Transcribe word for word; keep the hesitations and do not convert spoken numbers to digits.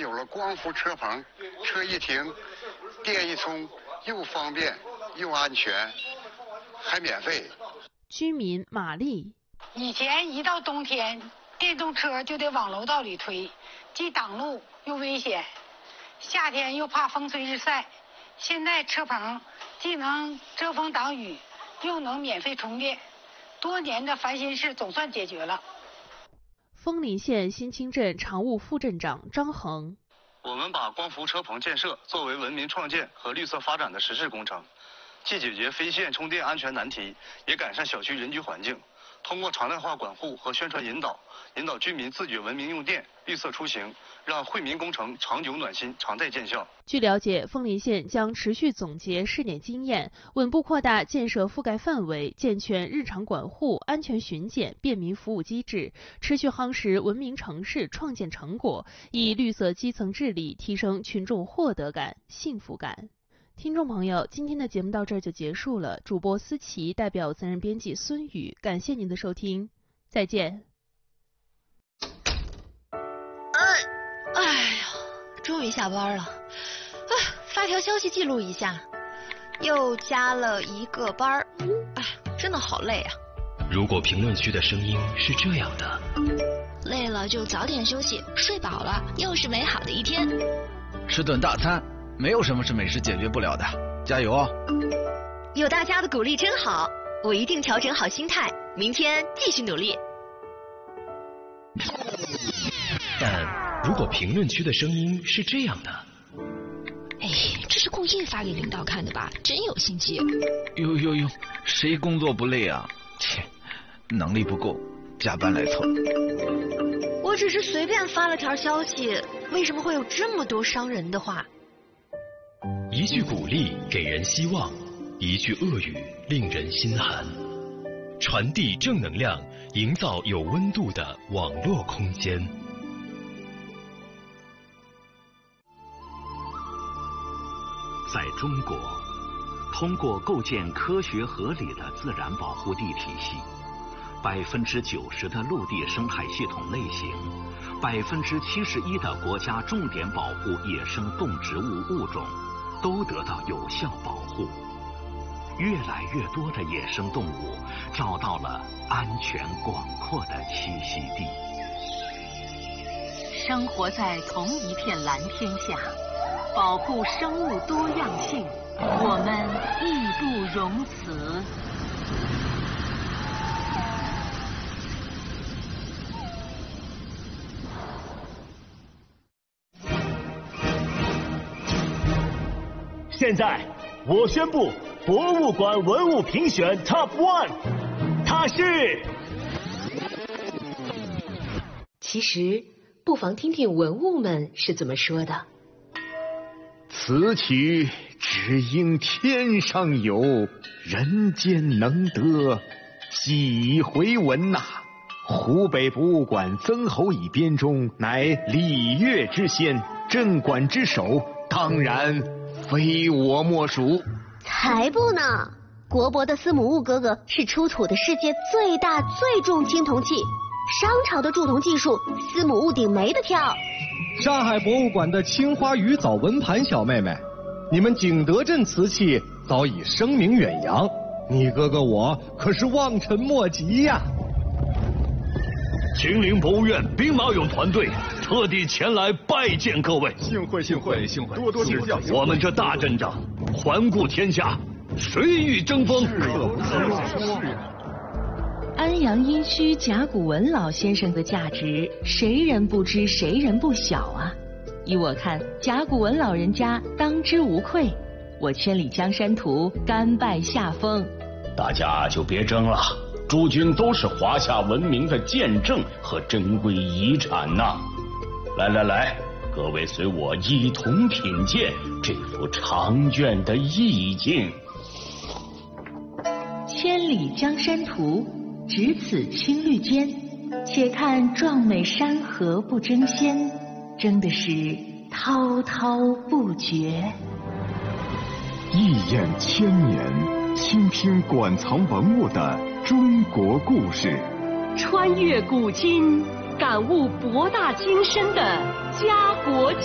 有了光伏车棚，车一停，电一充，又方便又安全，还免费。 居民玛丽， 以前一到冬天，电动车就得往楼道里推，既挡路又危险，夏天又怕风吹日晒。现在车棚既能遮风挡雨，又能免费充电，多年的烦心事总算解决了。 枫林县新清镇常务副镇长张恒， 我们把光伏车棚建设作为文明创建和绿色发展的实质工程，既解决非线充电安全难题，也改善小区人居环境。通过常态化管护和宣传引导，引导居民自觉文明用电、绿色出行，让惠民工程长久暖心、常在见效。 据了解，枫林县将持续总结试点经验，稳步扩大建设覆盖范围，健全日常管护、安全巡检、便民服务机制，持续夯实文明城市创建成果，以绿色基层治理提升群众获得感、幸福感。听众朋友，今天的节目到这儿就结束了。主播思琪代表责任编辑孙宇，感谢您的收听，再见。 哎，哎呀，终于下班了。哎，发条消息记录一下，又加了一个班儿。哎，真的好累啊。 如果评论区的声音是这样的， 累了就早点休息，睡饱了又是美好的一天。 吃顿大餐。没有什么是美食解决不了的，加油哦！ 有大家的鼓励真好，我一定调整好心态，明天继续努力。 但如果评论区的声音是这样的， 哎，这是故意发给领导看的吧？真有心机！ 呦呦呦，谁工作不累啊？切，能力不够，加班来凑。 我只是随便发了条消息，为什么会有这么多伤人的话？ 一句鼓励给人希望，一句恶语令人心寒。传递正能量，营造有温度的网络空间。 在中国，通过构建科学合理的自然保护地体系，百分之九十的陆地生态系统类型，百分之七十一的国家重点保护野生动植物物种都得到有效保护，越来越多的野生动物找到了安全广阔的栖息地。 生活在同一片蓝天下，保护生物多样性，我们义不容辞。 现在，我宣布博物馆文物评选 Top One， 它是。 其实，不妨听听文物们是怎么说的。 此曲只应天上有，人间能得，几回闻呐、啊！湖北博物馆曾侯乙编钟，乃礼乐之先，镇馆之首，当然。非我莫属， 才不呢！国博的司母戊哥哥是出土的世界最大最重青铜器，商朝的铸铜技术，司母戊鼎没得挑。 上海博物馆的青花鱼藻纹盘小妹妹，你们景德镇瓷器早已声名远扬，你哥哥我可是望尘莫及呀！ 秦陵博物院兵马俑团队特地前来拜见各位， 幸会幸会幸会，多多指教。 我们这大阵仗，环顾天下，谁与争锋？ 安阳殷墟甲骨文老先生的价值，谁人不知，谁人不晓啊！依我看，甲骨文老人家当之无愧。我千里江山图，甘拜下风。 大家就别争了。诸君都是华夏文明的见证和珍贵遗产呐、啊！来来来，各位随我一同品鉴这幅长卷的意境。 千里江山图，只此青绿间，且看壮美山河不争先，争的是滔滔不绝。 一眼千年，倾听馆藏文物的中国故事， 穿越古今，感悟博大精深的家国